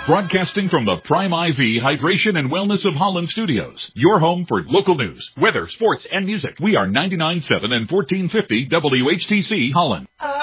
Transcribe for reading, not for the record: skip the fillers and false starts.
Broadcasting from the Prime IV Hydration and Wellness of Holland studios. Your home for local news, weather, sports, and music. We are 99.7 and 1450 WHTC Holland.